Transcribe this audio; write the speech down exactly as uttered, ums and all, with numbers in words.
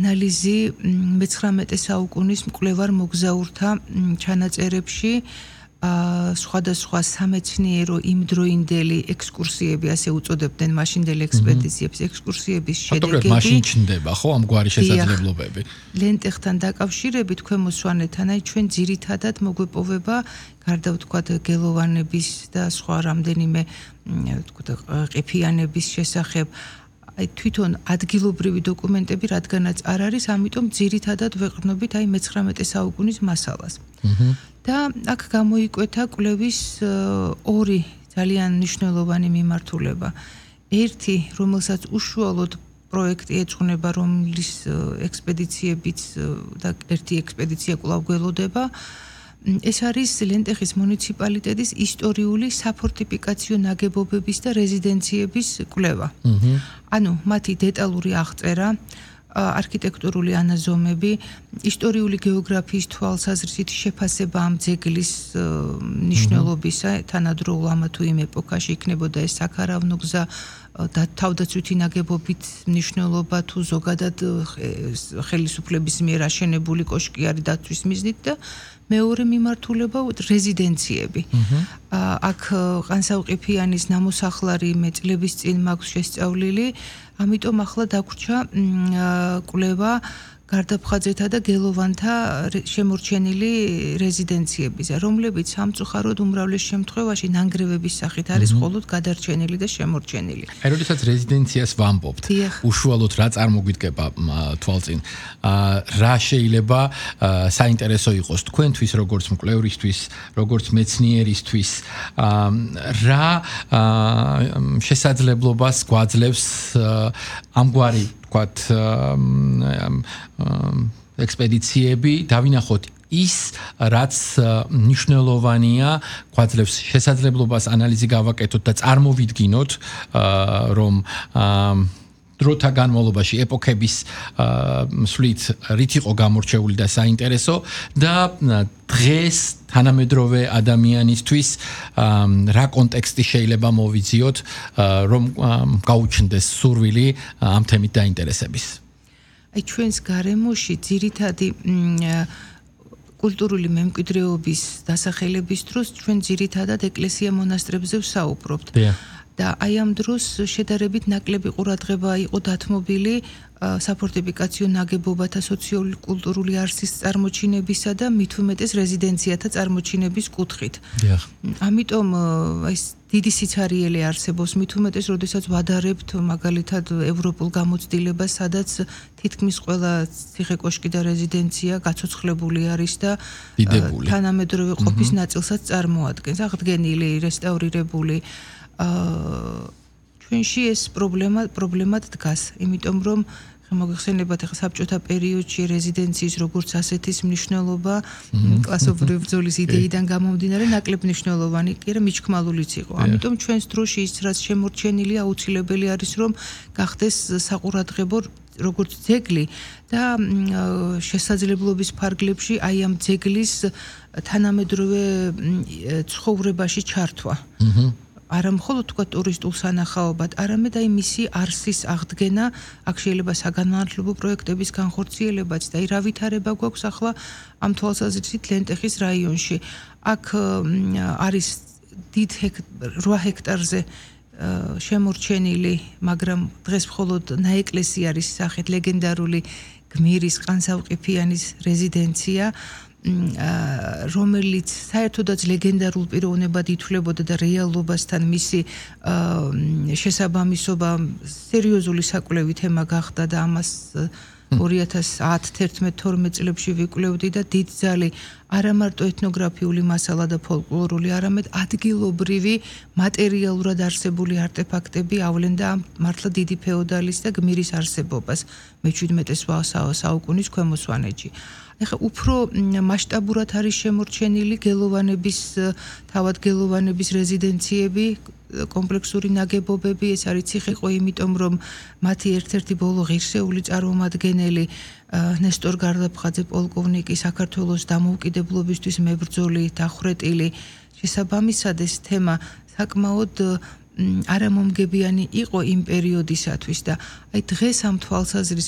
ანალიზი მეცხრამეტე საუკუნის მკვლევარ მოგზაურთა ჩანაწერებში სხვადასხვა სამეცნიერო იმდროინდელი ექსკურსიები, ასე უწოდებდნენ მაშინდელი ექსპედიციებს, ექსკურსიების შედეგები. მაშინ ჩნდება, ხო, ამგვარი შესაძლებლობები. ლენტეხთან დაკავშირებით ქვემოსვანეთთან, აი ჩვენ ძირითადად მოგვეპოვება გარდა ვთქვათ გელოვანების და სხვა რამდენიმე ვთქვათ ყიფიანების შესახებ აი თვითონ ადგილობრივი დოკუმენტები რადგანაც არ არის, ამიტომ ძირითადად ვეყრდნობით აი მეცხრამეტე საუკუნის მასალას. და აქ გამოიკვეთა კვლევის ორი ძალიან მნიშვნელოვანი მიმართულება. ერთი, რომელსაც უშუალოდ პროექტი ეძღვნება, რომლის ექსპედიციებიც და ერთი ექსპედიცია კვლავ გველოდება, ეს არის ლენტეხის მუნიციპალიტეტის ისტორიული საფორტიფიკაციო ნაგებობების და რეზიდენციების კვლევა. ანუ მათი დეტალური აღწერა, არქიტექტურული ანაზომები, ისტორიული გეოგრაფიის თვალსაზრისით შეფასება ამ ძეგლის მნიშვნელობისა, თანადროულ ამა თუ იმ ეპოქაში იქნებოდა ეს საქარავნო გზა და თავდაცვითი ნაგებობით მნიშვნელობა თუ ზოგადად ხელისუფლების მიერ აშენებული კოშკი არის დაცვის მიზნით და მეორე მიმართულება რეზიდენციები. აქ ყანსავყიფიანის ნამოსახლარი მე წლების წინ მაქვს შესწავლილი, ამიტომ ახლა დაგვრჩა კვლევა გარდაფხაძეთა და გელოვანთა შემორჩენილი რეზიდენციებისა, რომლებიც სამწუხაროდ უმრავლეს შემთხვევაში ნანგრევების სახით არის მხოლოდ გადარჩენილი და შემორჩენილი. აი, როდესაც რეზიდენციას ვამბობთ, უშუალოდ რა წარმოგვიდგება თვალწინ, რა შეიძლება საინტერესო იყოს თქვენთვის, როგორც მკვლევრისთვის, როგორც მეცნიერისთვის, რა შესაძლებლობას გვაძლევს ამგვარი ვთქვათ ექსპედიციები დავინახოთ ის, რაც მნიშვნელოვანია, გვაძლევს შესაძლებლობას ანალიზი გავაკეთოთ და წარმოვიდგინოთ, რომ დროთა განმავლობაში ეპოქების მსვლით რით იყო გამორჩეული და საინტერესო და დღეს თანამედროვე ადამიანისთვის რა კონტექსტი შეიძლება მოვიძიოთ, რომ გაუჩნდეს სურვილი ამ თემით დაინტერესების. აი ჩვენს გარემოში ძირითადი კულტურული მემკვიდრეობის დასახელების დროს ჩვენ ძირითადად ეკლესია-მონასტრებზე ვსაუბრობთ. და აი ამ დროს შედარებით ნაკლები ყურადღება იყო დათმობილი საფორტიფიკაციო ნაგებობათა სოციო-კულტურული არსის წარმოჩინებისა და მით უმეტეს რეზიდენციათა წარმოჩინების კუთხით. ამიტომ ეს დიდი სიცარიელი არსებობს, მით უმეტეს, როდესაც ვადარებთ მაგალითად ევროპულ გამოცდილებას, სადაც თითქმის ყველა ციხე-კოშკი და რეზიდენცია გაცოცხლებული არის და თანამედროვე ყოფის ნაწილსაც წარმოადგენს, აღდგენილი, რესტავრირებული. ჩვენში ეს პრობლემა პრობლემად დგას, იმიტომ რომ მოგეხსენებათ ახლა საბჭოთა პერიოდში რეზიდენციის როგორც ასეთის მნიშვნელობა კლასობრივი ბრძოლის იდეიდან გამომდინარე ნაკლებ მნიშვნელოვანი კი არა მიჩქმალულიც იყო. ამიტომ ჩვენს დროში ის რაც შემორჩენილი აუცილებელი არის რომ გახდეს საყურადღებო როგორც ძეგლი და შესაძლებლობის ფარგლებში აი ამ ძეგლის თანამედროვე ცხოვრებაში ჩართვა. არა მხოლოდ თქვა ტურისტულ სანახაობად, არამედ აი მისი არსის აღდგენა, აქ შეიძლება საგანმანათლებლო პროექტების განხორციელებაც და აი რა ვითარება გვაქვს ახლა ამ თვალსაზრისით ლენტეხის რაიონში. აქ არის დიდ რვა ჰექტარზე შემორჩენილი, მაგრამ დღეს მხოლოდ ნაეკლესიარის სახით ლეგენდარული გმირის ყანსავყიფიანის რეზიდენცია, რომელიც საერთოდაც ლეგენდარულ პიროვნებად ითვლებოდა და რეალობასთან მისი შესაბამისობა სერიოზული საკვლევი თემა გახდა და ამას ორი ათას ათი თერთმეტ თორმეტ წლებში ვიკვლევდი და დიდძალი არა მარტო ეთნოგრაფიული მასალა და ფოლკლორული, არამედ ადგილობრივი მატერიალურად არსებული არტეფაქტები ავლენდა ამ მართლა დიდი ფეოდალის და გმირის არსებობას მეჩვიდმეტე საუკუნის ქვემოსვანეთში. ეხლა უფრო მასშტაბურად არის შემორჩენილი გელოვანების, თავად გელოვანების რეზიდენციები, კომპლექსური ნაგებობები, ეს არის ციხე-ყო, იმიტომ რომ მათი ერთ-ერთი ბოლო ღირსეული წარმომადგენელი ნესტორ გარდაფხაძე პოლკოვნიკი საქართველოს დამოუკიდებლობისთვის მებრძოლი, დახვრეტილი, შესაბამისად ეს თემა საკმაოდ არამომგებიანი იყო იმ პერიოდისათვის და აი დღეს ამ თვალსაზრისით